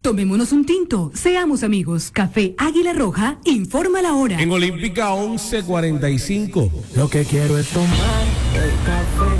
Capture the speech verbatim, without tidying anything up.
Tomémonos un tinto, seamos amigos. Café Águila Roja, informa la hora. En Olímpica once cuarenta y cinco. Lo que quiero es tomar el café.